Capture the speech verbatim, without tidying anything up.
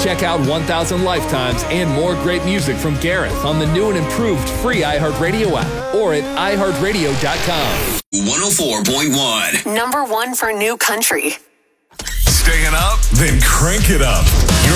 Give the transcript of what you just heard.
Check out one thousand Lifetimes and more great music from Gareth on the new and improved free iHeartRadio app or at i heart radio dot com. one oh four point one. Number one for new country. Staying up? Then crank it up. You're